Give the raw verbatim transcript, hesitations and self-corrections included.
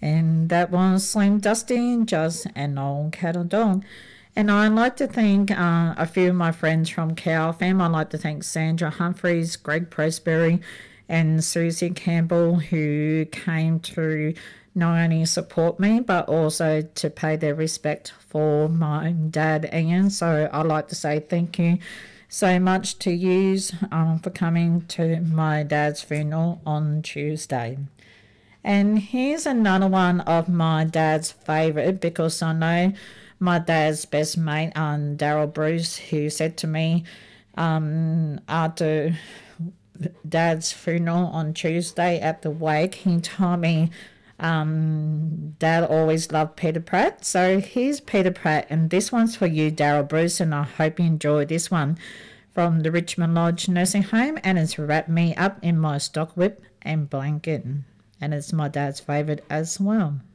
And that was Slim Dusty, just an old cattle dog. And I'd like to thank uh, a few of my friends from K L F M. I'd like to thank Sandra Humphreys, Greg Presbury, and Susie Campbell, who came to not only support me but also to pay their respect for my dad Ian. So I'd like to say thank you so much to you um, for coming to my dad's funeral on Tuesday. And here's another one of my dad's favourite, because I know my dad's best mate, um, Daryl Bruce, who said to me um, after Dad's funeral on Tuesday at the wake, he told me um, Dad always loved Peter Pratt. So here's Peter Pratt, and this one's for you, Daryl Bruce, and I hope you enjoy this one from the Richmond Lodge Nursing Home, and it's wrapped me up in my stock whip and blanket, and it's my dad's favourite as well.